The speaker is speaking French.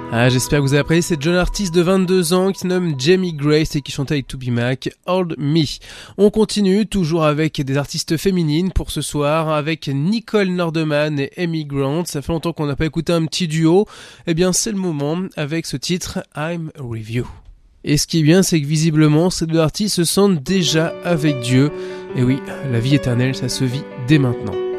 J'espère que vous avez apprécié cette jeune artiste de 22 ans qui se nomme Jamie Grace et qui chantait avec ToBeMac, Hold Me. On continue toujours avec des artistes féminines pour ce soir avec Nicole Nordeman et Amy Grant. Ça fait longtemps qu'on n'a pas écouté un petit duo. Eh bien c'est le moment avec ce titre I'm With You. Et ce qui est bien, c'est que visiblement ces deux artistes se sentent déjà avec Dieu. Et oui, la vie éternelle, ça se vit dès maintenant.